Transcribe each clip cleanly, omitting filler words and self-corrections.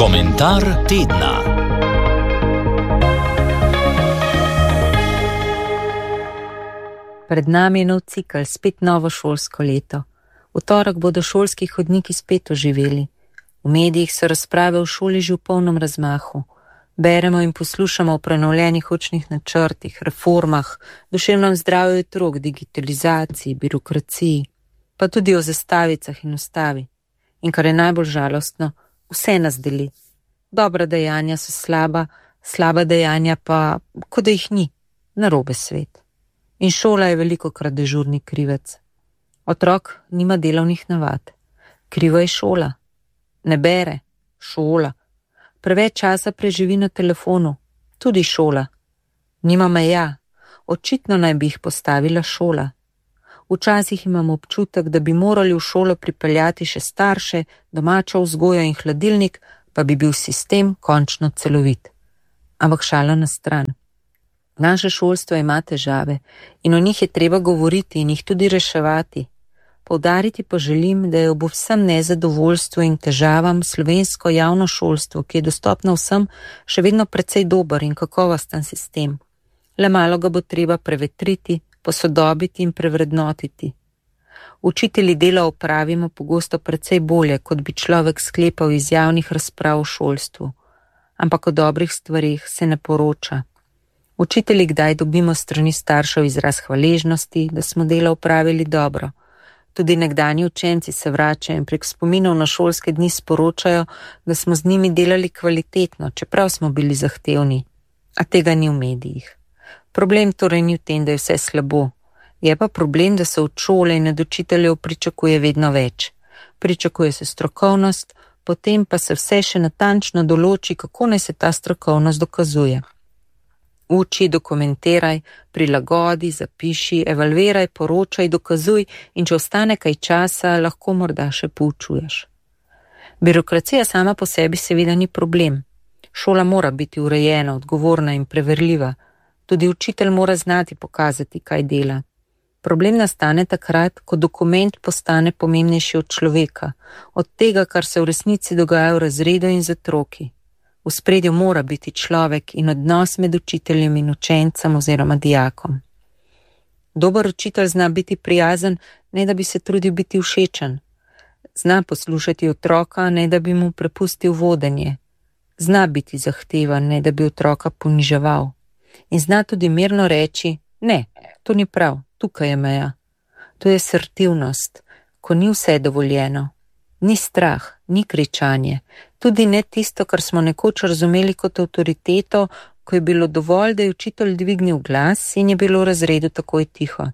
Komentar tedna. Pred nami je nov cikel, spet novo šolsko leto. V torek bodo šolski hodniki spet oživeli. V medijih so razprave v šoli že v polnem razmahu. Beremo in poslušamo o prenovljenih učnih načrtih, reformah, duševnem zdravju otrok, digitalizaciji, birokraciji, pa tudi o zastavicah in ustavi. In kar je najbolj žalostno, vse nas deli. Dobra dejanja so slaba dejanja pa, kot da jih ni, narobe svet. In šola je velikokrat dežurni krivec. Otrok nima delovnih navad. Kriva je šola. Ne bere. Šola. Preveč časa preživi na telefonu. Tudi šola. Nima meja. Očitno naj bi jih postavila šola. Včasih imam občutek, da bi morali v šolo pripeljati še starše, domačo vzgojo in hladilnik, pa bi bil sistem končno celovit. Ampak šala na stran. Naše šolstvo ima težave in o njih je treba govoriti in jih tudi reševati. Poudariti pa želim, da je ob vsem nezadovoljstvu in težavam slovensko javno šolstvo, ki je dostopno vsem, še vedno precej dober in kakovosten sistem. Le malo ga bo treba prevetriti, posodobiti in prevrednotiti. Učitelji dela opravimo pogosto precej bolje, kot bi človek sklepal iz javnih razprav o šolstvu. Ampak o dobrih stvarih se ne poroča. Učitelji kdaj dobimo strani staršev izraz hvaležnosti, da smo delo opravili dobro. Tudi nekdanji učenci se vračajo in prek spominov na šolske dni sporočajo, da smo z njimi delali kvalitetno, čeprav smo bili zahtevni. A tega ni v medijih. Problem torej ni v tem, da je vse slabo. Je pa problem, da se od šole in od učiteljev pričakuje vedno več. Pričakuje se strokovnost, potem pa se vse še natančno določi, kako naj se ta strokovnost dokazuje. Uči, dokumentiraj, prilagodi, zapiši, evalviraj, poročaj, dokazuj in če ostane kaj časa, lahko morda še poučuješ. Birokracija sama po sebi seveda ni problem. Šola mora biti urejena, odgovorna in preverljiva. Tudi učitelj mora znati pokazati, kaj dela. Problem nastane takrat, ko dokument postane pomembnejši od človeka, od tega, kar se v resnici dogaja v razredu in z otroki. V spredju mora biti človek in odnos med učiteljem in učencem oziroma dijakom. Dober učitelj zna biti prijazen, ne da bi se trudil biti všečen. Zna poslušati otroka, ne da bi mu prepustil vodenje. Zna biti zahteven, ne da bi otroka poniževal. In zna tudi mirno reči, ne, to ni prav, tukaj je meja. To je asertivnost, ko ni vse dovoljeno. Ni strah, ni kričanje, tudi ne tisto, kar smo nekoč razumeli kot avtoriteto, ko je bilo dovolj, da je učitelj dvignil glas in je bilo v razredu takoj tiho.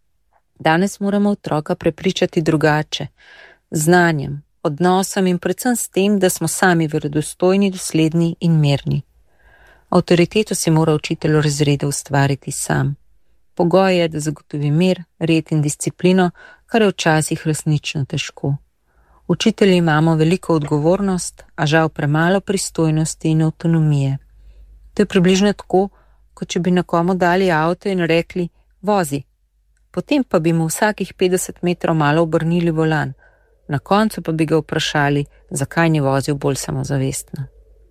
Danes moramo otroka prepričati drugače, z znanjem, odnosom in predvsem s tem, da smo sami verodostojni, dosledni in mirni. Avtoriteto si mora učitelj v razredu ustvariti sam. Pogoj je, da zagotovi mir, red in disciplino, kar je včasih resnično težko. Učitelji imamo veliko odgovornost, a žal premalo pristojnosti in avtonomije. To je približno tako, kot če bi nekomu dali avto in rekli, vozi. Potem pa bi mu vsakih 50 metrov malo obrnili volan. Na koncu pa bi ga vprašali, zakaj ni vozil bolj samozavestno.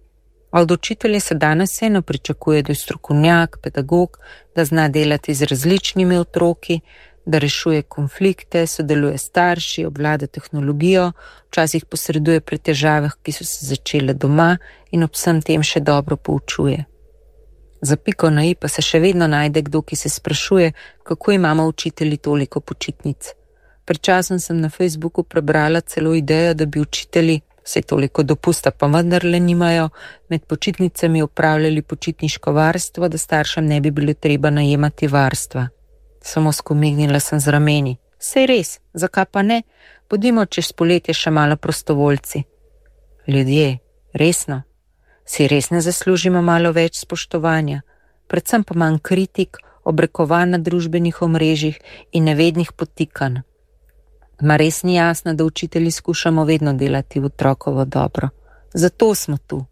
Od učitelja se danes vseeno pričakuje, da je strokovnjak, pedagog, da zna delati z različnimi otroki, da rešuje konflikte, sodeluje s starši, obvlada tehnologijo, včasih posreduje pri težavah, ki so se začele doma in ob vsem tem še dobro poučuje. Za piko na i pa se še vedno najde kdo, ki se sprašuje, kako imamo učitelji toliko počitnic. Pred časom sem na Facebooku prebrala celo idejo, da bi učitelji, saj toliko dopusta pa vendarle nimajo, med počitnicami upravljali počitniško varstvo, da staršem ne bi bilo treba najemati varstva. Samo skomignila sem z rameni. Sej res, zakaj pa ne? Bodimo čez poletje še malo prostovoljci. Ljudje, resno? Si res ne zaslužimo malo več spoštovanja? Predvsem pa manj kritik, obrekovan na družbenih omrežjih in nevednih podtikanj. Ma res ni jasno, da učitelji skušamo vedno delati v otrokovo dobro. Zato smo tu.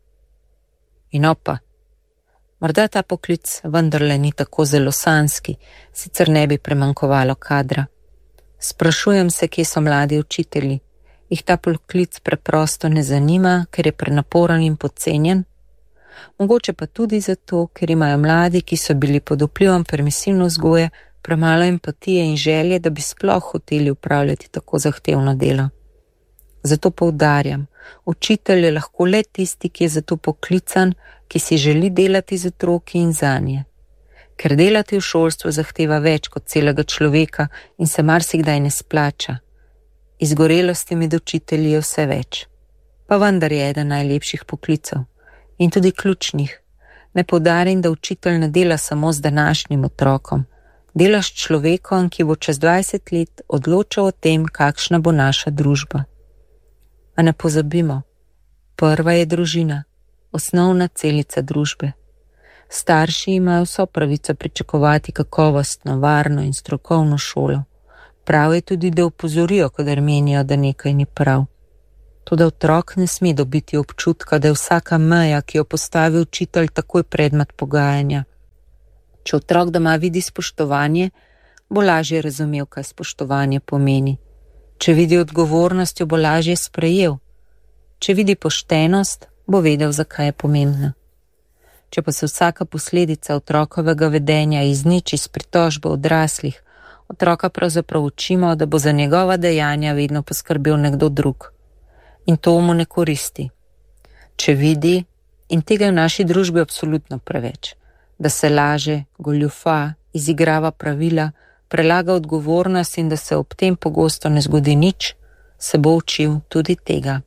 In opa, morda ta poklic vendarle ni tako zelo sanjski, sicer ne bi premanjkovalo kadra. Sprašujem se, kje so mladi učitelji. Jih ta poklic preprosto ne zanima, ker je prenaporen in podcenjen? Mogoče pa tudi zato, ker imajo mladi, ki so bili pod vplivom permisivne vzgoje, premalo empatije in želje, da bi sploh hoteli upravljati tako zahtevno delo. Zato poudarjam, učitelj je lahko le tisti, ki je za to poklican, ki si želi delati z otroki in zanje. Ker delati v šolstvu zahteva več kot celega človeka in se marsikdaj ne splača. Izgorelosti med učitelji je vse več. Pa vendar je eden najlepših poklicev in tudi ključnih. Ne poudarim, da učitelj ne dela samo z današnjim otrokom. Dela s človekom, ki bo čez 20 let odločal o tem, kakšna bo naša družba. A ne pozabimo, prva je družina, osnovna celica družbe. Starši imajo vso pravico pričakovati kakovostno, varno in strokovno šolo. Prav je tudi, da opozorijo, kadar menijo, da nekaj ni prav. Toda otrok ne sme dobiti občutka, da je vsaka meja, ki jo postavi učitelj, takoj predmet pogajanja. Če otrok doma vidi spoštovanje, bo lažje razumel, kaj spoštovanje pomeni. Če vidi odgovornost, jo bo lažje sprejel. Če vidi poštenost, bo vedel, zakaj je pomembna. Če pa se vsaka posledica otrokovega vedenja izniči s pritožbo odraslih, otroka pravzaprav učimo, da bo za njegova dejanja vedno poskrbel nekdo drug. In to mu ne koristi. Če vidi, in tega je v naši družbi absolutno preveč, da se laže, goljufa, izigrava pravila, prelaga odgovornost in da se ob tem pogosto ne zgodi nič, se bo učil tudi tega.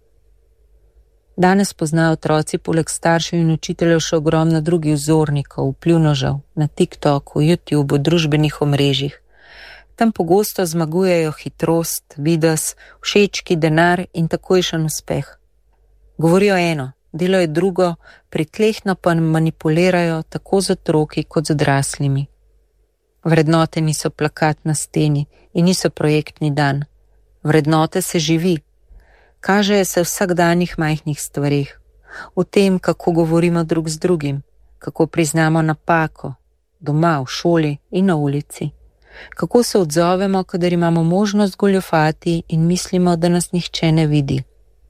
Danes poznajo otroci poleg staršev in učiteljev še ogromno drugih vzornikov, vplivnežev na TikToku, YouTubeu, družbenih omrežjih. Tam pogosto zmagujejo hitrost, videz, všečki, denar in takojšen uspeh. Govorijo eno, delajo drugo, pritlehno pa manipulirajo tako z otroki kot z odraslimi. Vrednote niso plakat na steni in niso projektni dan. Vrednote se živi. Kažejo se v vsakdanjih majhnih stvarih, v tem, kako govorimo drug z drugim, kako priznamo napako, doma, v šoli in na ulici, kako se odzovemo, kadar imamo možnost goljufati in mislimo, da nas nihče ne vidi.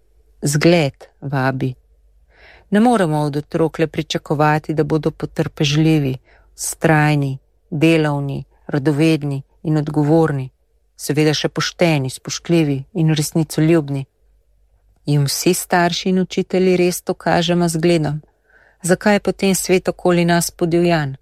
Zgled vabi. Ne moremo od otrok le pričakovati, da bodo potrpežljivi, vztrajni, delavni, radovedni in odgovorni, seveda še pošteni, spoštljivi in resnicoljubni. Jim vsi starši in učitelji res to kažemo z zgledom. Zakaj je potem svet okoli nas podivjan?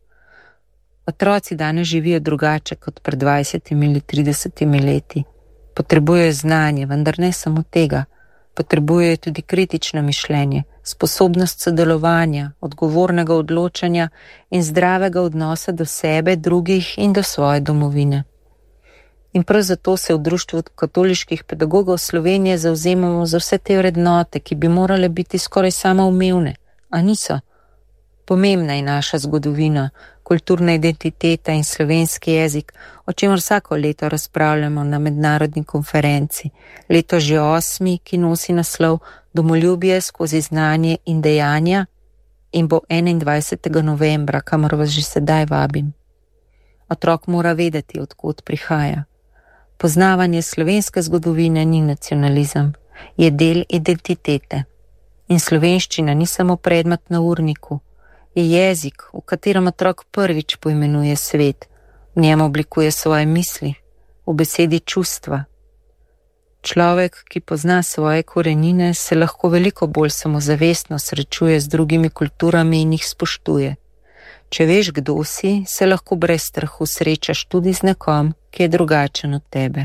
Otroci danes živijo drugače kot pred 20 ali 30 leti. Potrebujejo znanje, vendar ne samo tega. Potrebujejo tudi kritično mišljenje, sposobnost sodelovanja, odgovornega odločanja in zdravega odnosa do sebe, drugih in do svoje domovine. In prav zato se v Društvu katoliških pedagogov Slovenije zavzemamo za vse te vrednote, ki bi morale biti skoraj samoumevne, a niso. Pomembna je naša zgodovina, kulturna identiteta in slovenski jezik, o čemer vsako leto razpravljamo na mednarodni konferenci. Leto že 8, ki nosi naslov Domoljubje skozi znanje in dejanja in bo 21. novembra, kamor vas že sedaj vabim. Otrok mora vedeti, od kod prihaja. Poznavanje slovenske zgodovine ni nacionalizem, je del identitete. In slovenščina ni samo predmet na urniku, je jezik, v katerem otrok prvič poimenuje svet, v njem oblikuje svoje misli, v besedi čustva. Človek, ki pozna svoje korenine, se lahko veliko bolj samozavestno srečuje z drugimi kulturami in jih spoštuje. Če veš, kdo si, se lahko brez strahu srečaš tudi z nekom, ki je drugačen od tebe.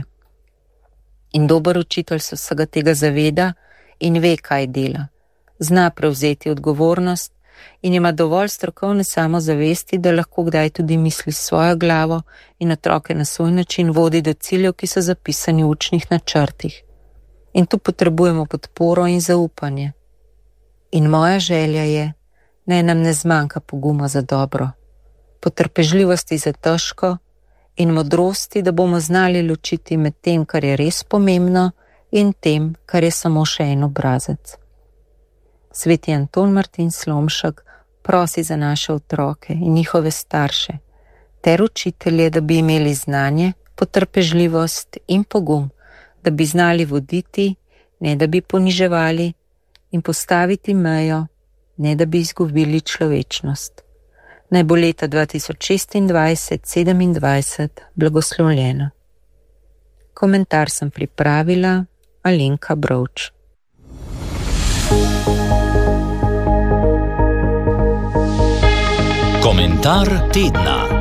In dober učitelj se vsega tega zaveda in ve, kaj dela. Zna prevzeti odgovornost in ima dovolj strokovne samozavesti, da lahko kdaj tudi misli s svojo glavo in otroke na svoj način vodi do ciljev, ki so zapisani v učnih načrtih. In tu potrebujemo podporo in zaupanje. In moja želja je, naj nam ne zmanjka poguma za dobro, potrpežljivosti za težko in modrosti, da bomo znali ločiti med tem, kar je res pomembno, in tem, kar je samo še en obrazec. Sveti Anton Martin Slomšek prosi za naše otroke in njihove starše ter učitelje, da bi imeli znanje, potrpežljivost in pogum, da bi znali voditi ne da bi poniževali, in postaviti mejo, ne da bi izgubili človečnost. Naj bo leta 2026-27 blagoslovljeno. Komentar sem pripravila Alenka Brovč. Komentar tedna.